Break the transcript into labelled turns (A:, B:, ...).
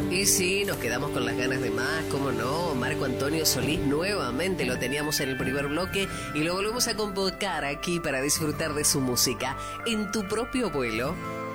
A: Y sí, nos quedamos con las ganas de más, cómo no. Marco Antonio Solís nuevamente lo teníamos en el primer bloque y lo volvemos a convocar aquí para disfrutar de su música. En tu propio vuelo,